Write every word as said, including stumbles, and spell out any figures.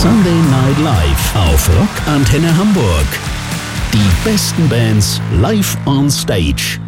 Sunday Night Live auf Rock Antenne Hamburg. Die besten Bands live on stage.